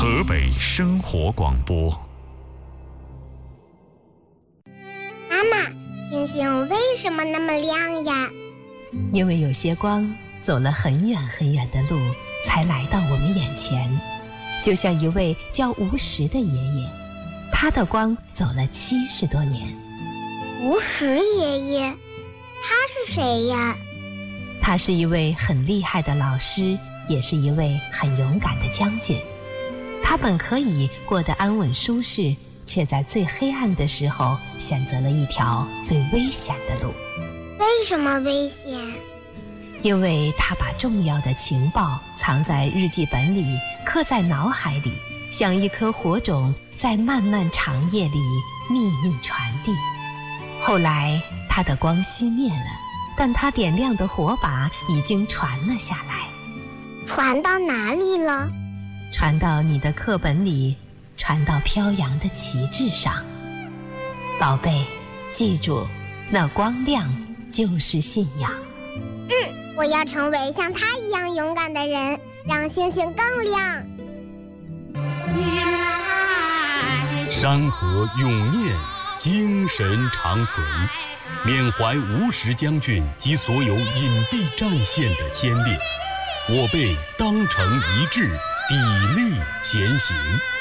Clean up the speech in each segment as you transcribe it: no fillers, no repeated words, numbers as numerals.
河北生活广播。 妈妈，星星为什么那么亮呀？ 因为有些光走了很远很远的路，才来到我们眼前。就像一位叫吴石的爷爷，他的光走了70多年。 吴石爷爷，他是谁呀？ 他是一位很厉害的老师，也是一位很勇敢的将军。他本可以过得安稳舒适，却在最黑暗的时候选择了一条最危险的路。 为什么危险？ 因为他把重要的情报藏在日记本里，刻在脑海里，像一颗火种，在漫漫长夜里秘密传递。后来他的光熄灭了，但他点亮的火把已经传了下来。 传到哪里了？ 传到你的课本里，传到飘扬的旗帜上。宝贝，记住，那光亮就是信仰。 我要成为像他一样勇敢的人，让星星更亮。 山河永念，精神长存，缅怀吴石将军及所有隐蔽战线的先烈，我辈当成一致，砥砺前行。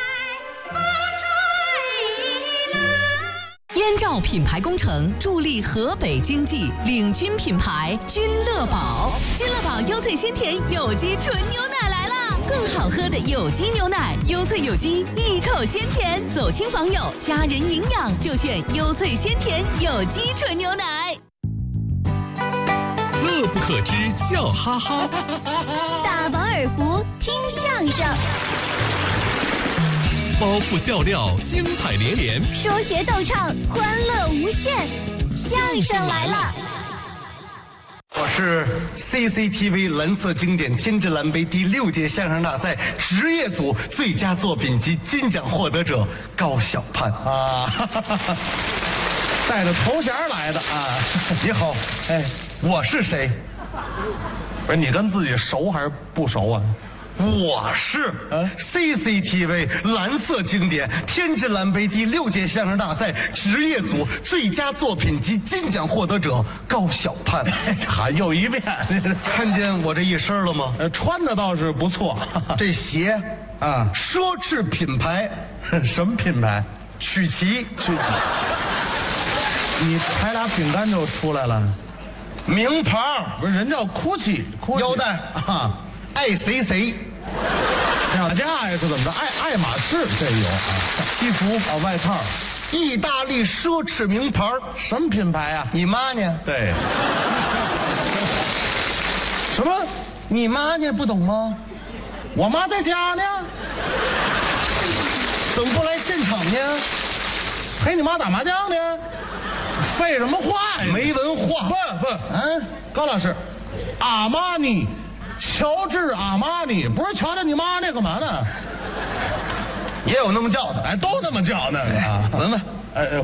燕赵品牌工程助力河北经济，领军品牌君乐宝。君乐宝优萃鲜甜有机纯牛奶来啦！更好喝的有机牛奶，优萃有机，一口鲜甜。走亲访友，家人营养就选优萃鲜甜有机纯牛奶。 乐不可支，笑哈哈。 大饱耳福，听相声。 包袱笑料，精彩连连； 说学逗唱，欢乐无限。相声来了！ 我是 CCTV 蓝色经典天之蓝杯第6届相声大赛职业组最佳作品及金奖获得者高小盼啊， 带着头衔来的啊！ 你好，哎，我是谁？ 不是你跟自己熟还是不熟啊？ 我是 CCTV 蓝色经典天之蓝杯第6届相声大赛职业组最佳作品及金奖获得者高小盼。 喊又一遍， 看见我这一身了吗？ 穿的倒是不错。 这鞋啊， 奢侈品牌， 什么品牌？ 曲奇。 你才俩饼干就出来了， 名牌不是人叫GUCCI， 腰带啊， 爱谁谁。 两家呀是怎么着？爱马仕这有啊，西服啊，外套， 意大利奢侈名牌， 什么品牌啊？ 你妈呢？ 对。什么？ 你妈呢？不懂吗？ 我妈在家呢。 怎么不来现场呢？ 陪你妈打麻将呢。废什么话呀？ 没文化。 不，高老师，阿玛尼。乔治阿玛尼不是瞧着你妈那干嘛呢？ 也有那么叫的， 哎，都那么叫呢。 闻闻，